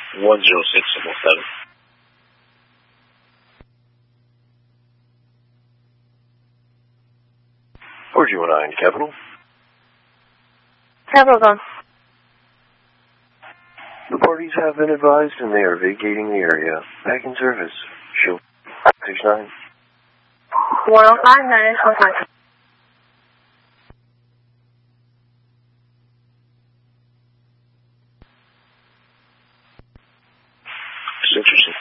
10677. 4G19, Capital. Capital gone. The parties have been advised and they are vacating the area. Back in service. Show 69. 105, 9815. Interesting.